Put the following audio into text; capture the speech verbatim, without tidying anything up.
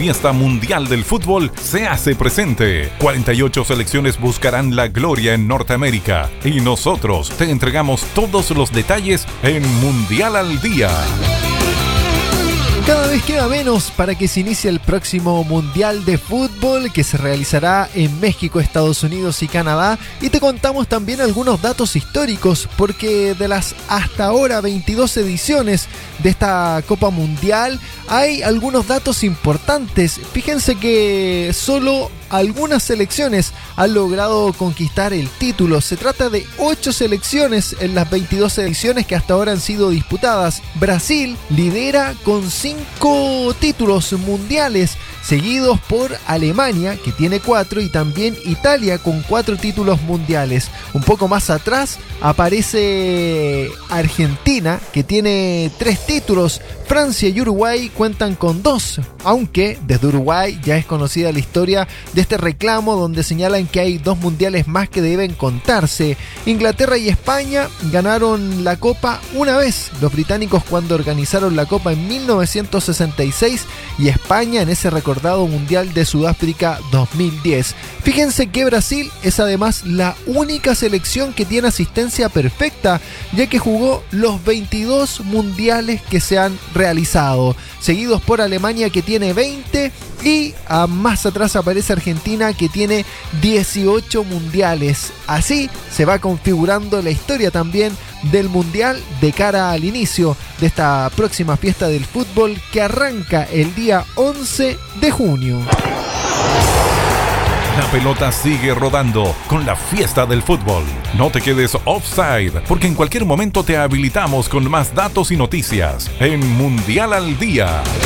fiesta mundial del fútbol se hace presente. cuarenta y ocho selecciones buscarán la gloria en Norteamérica y nosotros te entregamos todos los detalles en Mundial al Día. Cada vez queda menos para que se inicie el próximo Mundial de Fútbol que se realizará en México, Estados Unidos y Canadá. Y te contamos también algunos datos históricos, porque de las hasta ahora veintidós ediciones de esta Copa Mundial hay algunos datos importantes. Fíjense que solo algunas selecciones han logrado conquistar el título. Se trata de ocho selecciones en las veintidós ediciones que hasta ahora han sido disputadas. Brasil lidera con cinco títulos mundiales, seguidos por Alemania, que tiene cuatro, y también Italia con cuatro títulos mundiales. Un poco más atrás aparece Argentina, que tiene tres títulos. Francia y Uruguay cuentan con dos, aunque desde Uruguay ya es conocida la historia de este reclamo, donde señalan que hay dos mundiales más que deben contarse. Inglaterra y España ganaron la Copa una vez, los británicos cuando organizaron la Copa en mil novecientos sesenta y seis, y España en ese recordado Mundial de Sudáfrica dos mil diez. Fíjense que Brasil es además la única selección que tiene asistencia perfecta, ya que jugó los veintidós mundiales que se han realizado, seguidos por Alemania, que tiene veinte, y a más atrás aparece Argentina, que tiene dieciocho mundiales. Así se va configurando la historia también del mundial de cara al inicio de esta próxima fiesta del fútbol que arranca el día once de junio. La pelota sigue rodando con la fiesta del fútbol. No te quedes offside, porque en cualquier momento te habilitamos con más datos y noticias en Mundial al Día.